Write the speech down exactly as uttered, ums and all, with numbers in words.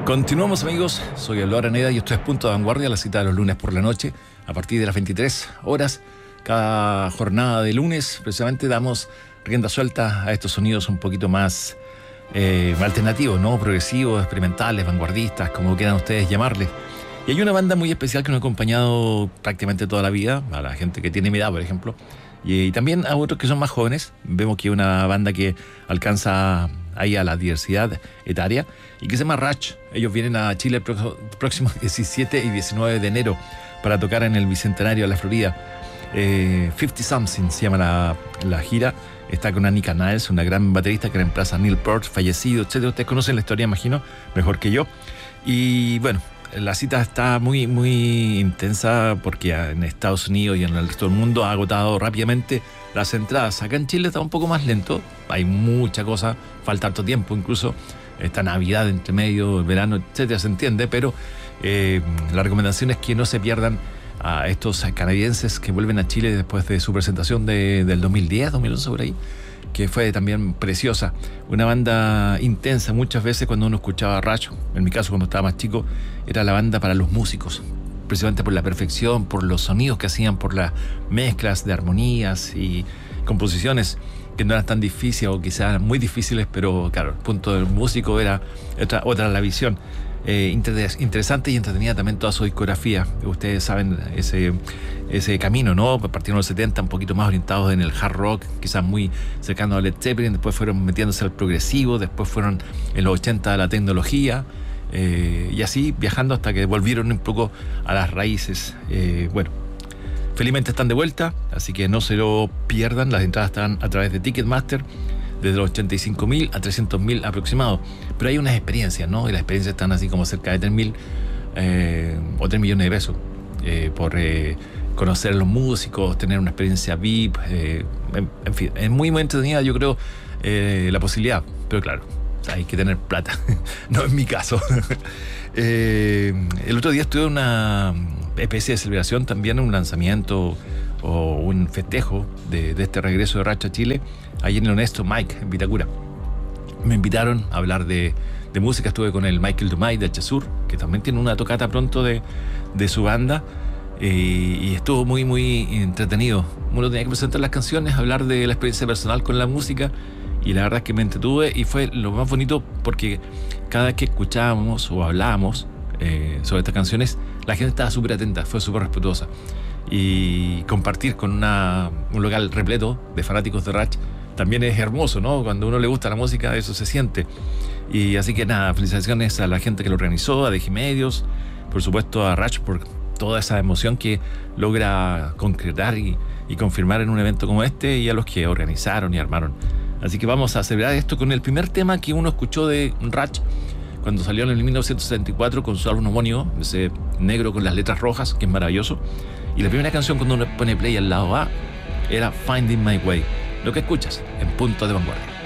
Continuamos, amigos, soy Eloy Araneda y esto es Punto de Vanguardia, la cita de los lunes por la noche a partir de las veintitrés horas. Cada jornada de lunes precisamente damos rienda suelta a estos sonidos un poquito más eh, alternativos, ¿no? Progresivos, experimentales, vanguardistas, como quieran ustedes llamarles. Y hay una banda muy especial que nos ha acompañado prácticamente toda la vida, a la gente que tiene mi edad, por ejemplo, y, y también a otros que son más jóvenes. Vemos que es una banda que alcanza ahí a la diversidad etaria y que se llama Ratch. Ellos vienen a Chile el pro- próximo diecisiete y diecinueve de enero para tocar en el Bicentenario de la Florida. Eh, cincuenta Something se llama la, la gira. Está con Anika Niles, una gran baterista que reemplaza a Neil Peart, fallecido, etcétera. Ustedes conocen la historia, imagino, mejor que yo. Y bueno, la cita está muy, muy intensa porque en Estados Unidos y en el resto del mundo ha agotado rápidamente las entradas. Acá en Chile está un poco más lento, hay mucha cosa, falta harto tiempo, incluso esta Navidad entre medio, verano, etcétera, se entiende, pero eh, la recomendación es que no se pierdan a estos canadienses que vuelven a Chile después de su presentación de, del dos mil diez, dos mil once, por ahí, que fue también preciosa. Una banda intensa. Muchas veces cuando uno escuchaba a Ratch, en mi caso cuando estaba más chico, era la banda para los músicos, precisamente por la perfección, por los sonidos que hacían, por las mezclas de armonías y composiciones que no eran tan difíciles o quizás eran muy difíciles, pero claro, el punto del músico era otra, otra la visión. Eh, inter- interesante y entretenida también toda su discografía. Ustedes saben ese, ese camino, ¿no? Partieron en los setenta, un poquito más orientados en el hard rock, quizás muy cercano a Led Zeppelin, después fueron metiéndose al progresivo, después fueron en los ochenta a la tecnología, eh, y así viajando hasta que volvieron un poco a las raíces. Eh, bueno, felizmente están de vuelta, así que no se lo pierdan. Las entradas están a través de Ticketmaster, desde los ochenta y cinco mil a trescientos mil aproximados. Pero hay unas experiencias, ¿no? Y las experiencias están así como cerca de tres mil eh, o tres millones de pesos eh, por eh, conocer a los músicos, tener una experiencia V I P. Eh, en, en fin, es muy, muy entretenida, yo creo, eh, la posibilidad. Pero claro, hay que tener plata. No es mi caso. eh, el otro día estuve en una especie de celebración también, un lanzamiento o un festejo de, de este regreso de Ratch a Chile, ahí en el Honesto Mike, en Vitacura. Me invitaron a hablar de, de música. Estuve con el Michael Dumay de Chesur, que también tiene una tocata pronto de, de su banda, eh, y estuvo muy, muy entretenido. Uno tenía que presentar las canciones, hablar de la experiencia personal con la música, y la verdad es que me entretuve y fue lo más bonito porque cada vez que escuchábamos o hablábamos eh, sobre estas canciones, la gente estaba súper atenta, fue súper respetuosa. Y compartir con una, un local repleto de fanáticos de Ratch también es hermoso, ¿no? Cuando a uno le gusta la música, eso se siente. Y así que nada, felicitaciones a la gente que lo organizó, a Digimedios, por supuesto a Ratch por toda esa emoción que logra concretar y, y confirmar en un evento como este, y a los que organizaron y armaron. Así que vamos a celebrar esto con el primer tema que uno escuchó de Ratch cuando salió en el mil novecientos setenta y cuatro con su álbum homónimo, ese negro con las letras rojas, que es maravilloso. Y la primera canción cuando uno pone play al lado A era Finding My Way. Lo que escuchas en Punto de Vanguardia.